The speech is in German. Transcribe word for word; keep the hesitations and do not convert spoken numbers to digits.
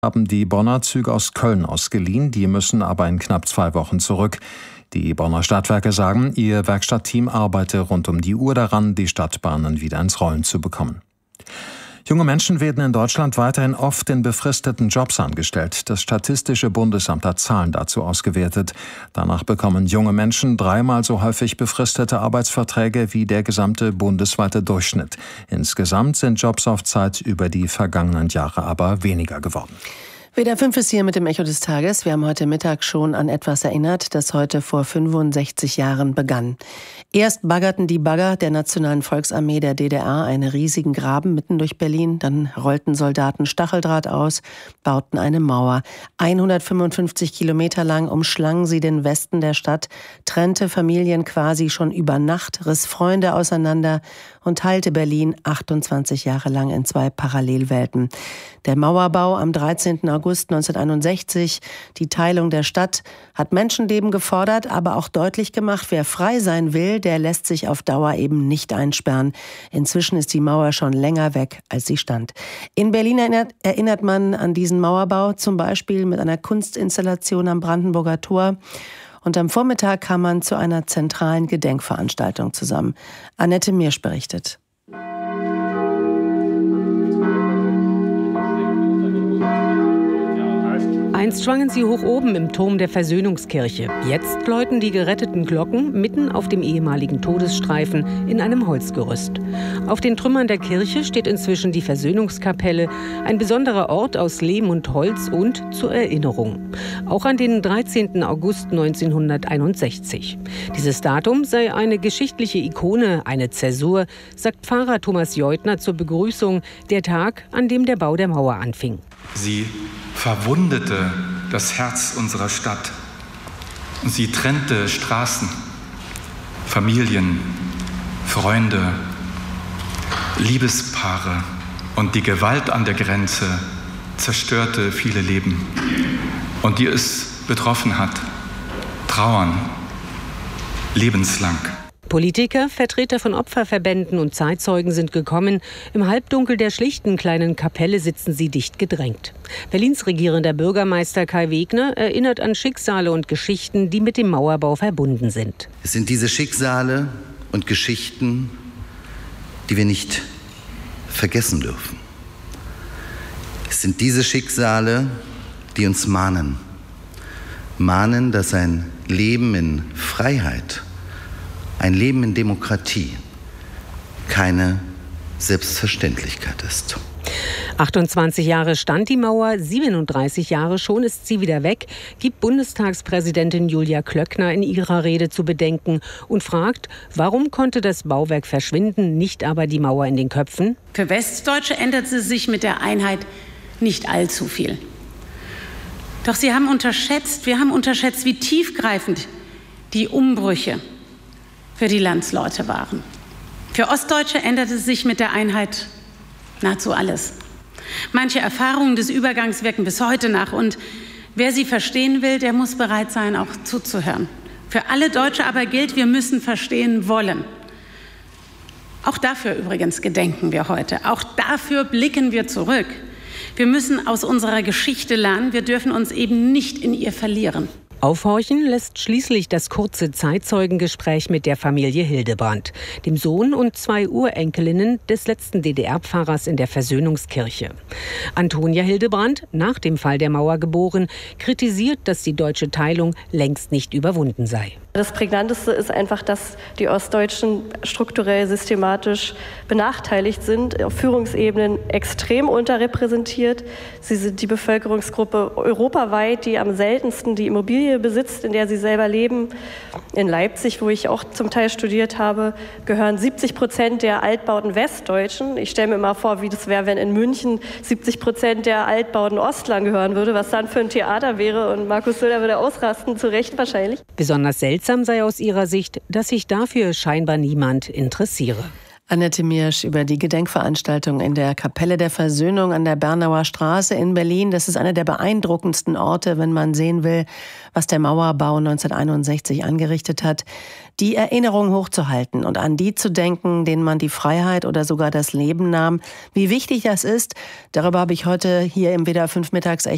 haben die Bonner Züge aus Köln ausgeliehen, die müssen aber in knapp zwei Wochen zurück. Die Bonner Stadtwerke sagen, ihr Werkstattteam arbeite rund um die Uhr daran, die Stadtbahnen wieder ins Rollen zu bekommen. Junge Menschen werden in Deutschland weiterhin oft in befristeten Jobs angestellt. Das Statistische Bundesamt hat Zahlen dazu ausgewertet. Danach bekommen junge Menschen dreimal so häufig befristete Arbeitsverträge wie der gesamte bundesweite Durchschnitt. Insgesamt sind Jobs auf Zeit über die vergangenen Jahre aber weniger geworden. W D R fünf ist hier mit dem Echo des Tages. Wir haben heute Mittag schon an etwas erinnert, das heute vor fünfundsechzig Jahren begann. Erst baggerten die Bagger der Nationalen Volksarmee der D D R einen riesigen Graben mitten durch Berlin. Dann rollten Soldaten Stacheldraht aus, bauten eine Mauer. hundertfünfundfünfzig Kilometer lang umschlangen sie den Westen der Stadt, trennte Familien quasi schon über Nacht, riss Freunde auseinander und teilte Berlin achtundzwanzig Jahre lang in zwei Parallelwelten. Der Mauerbau am dreizehnten August neunzehnhunderteinundsechzig, die Teilung der Stadt, hat Menschenleben gefordert, aber auch deutlich gemacht, wer frei sein will, der lässt sich auf Dauer eben nicht einsperren. Inzwischen ist die Mauer schon länger weg, als sie stand. In Berlin erinnert, erinnert man an diesen Mauerbau, zum Beispiel mit einer Kunstinstallation am Brandenburger Tor. Und am Vormittag kam man zu einer zentralen Gedenkveranstaltung zusammen. Annette Mirsch berichtet. Einst schwangen sie hoch oben im Turm der Versöhnungskirche. Jetzt läuten die geretteten Glocken mitten auf dem ehemaligen Todesstreifen in einem Holzgerüst. Auf den Trümmern der Kirche steht inzwischen die Versöhnungskapelle, ein besonderer Ort aus Lehm und Holz und zur Erinnerung. Auch an den dreizehnten August neunzehnhunderteinundsechzig. Dieses Datum sei eine geschichtliche Ikone, eine Zäsur, sagt Pfarrer Thomas Jeutner zur Begrüßung, der Tag, an dem der Bau der Mauer anfing. Sie verwundete das Herz unserer Stadt. Sie trennte Straßen, Familien, Freunde, Liebespaare, und die Gewalt an der Grenze zerstörte viele Leben. Und die es betroffen hat, trauern lebenslang. Politiker, Vertreter von Opferverbänden und Zeitzeugen sind gekommen. Im Halbdunkel der schlichten kleinen Kapelle sitzen sie dicht gedrängt. Berlins regierender Bürgermeister Kai Wegner erinnert an Schicksale und Geschichten, die mit dem Mauerbau verbunden sind. Es sind diese Schicksale und Geschichten, die wir nicht vergessen dürfen. Es sind diese Schicksale, die uns mahnen. Mahnen, dass ein Leben in Freiheit, ein Leben in Demokratie keine Selbstverständlichkeit ist. achtundzwanzig Jahre stand die Mauer, siebenunddreißig Jahre schon ist sie wieder weg, gibt Bundestagspräsidentin Julia Klöckner in ihrer Rede zu bedenken und fragt, warum konnte das Bauwerk verschwinden, nicht aber die Mauer in den Köpfen? Für Westdeutsche änderte sich mit der Einheit nicht allzu viel. Doch sie haben unterschätzt, wir haben unterschätzt, wie tiefgreifend die Umbrüche für die Landsleute waren. Für Ostdeutsche änderte sich mit der Einheit nahezu alles. Manche Erfahrungen des Übergangs wirken bis heute nach, und wer sie verstehen will, der muss bereit sein, auch zuzuhören. Für alle Deutsche aber gilt, wir müssen verstehen wollen. Auch dafür übrigens gedenken wir heute. Auch dafür blicken wir zurück. Wir müssen aus unserer Geschichte lernen. Wir dürfen uns eben nicht in ihr verlieren. Aufhorchen lässt schließlich das kurze Zeitzeugengespräch mit der Familie Hildebrand, dem Sohn und zwei Urenkelinnen des letzten D D R-Pfarrers in der Versöhnungskirche. Antonia Hildebrand, nach dem Fall der Mauer geboren, kritisiert, dass die deutsche Teilung längst nicht überwunden sei. Das Prägnanteste ist einfach, dass die Ostdeutschen strukturell systematisch benachteiligt sind, auf Führungsebenen extrem unterrepräsentiert. Sie sind die Bevölkerungsgruppe europaweit, die am seltensten die Immobilie besitzt, in der sie selber leben. In Leipzig, wo ich auch zum Teil studiert habe, gehören siebzig Prozent der Altbauten Westdeutschen. Ich stelle mir mal vor, wie das wäre, wenn in München siebzig Prozent der Altbauten Ostlern gehören würde, was dann für ein Theater wäre. Und Markus Söder würde ausrasten, zu Recht wahrscheinlich. Besonders selten Seltsam sei aus ihrer Sicht, dass sich dafür scheinbar niemand interessiere. Annette Mirsch über die Gedenkveranstaltung in der Kapelle der Versöhnung an der Bernauer Straße in Berlin. Das ist einer der beeindruckendsten Orte, wenn man sehen will, was der Mauerbau neunzehnhunderteinundsechzig angerichtet hat. Die Erinnerung hochzuhalten und an die zu denken, denen man die Freiheit oder sogar das Leben nahm. Wie wichtig das ist, darüber habe ich heute hier im W D R fünf Mittags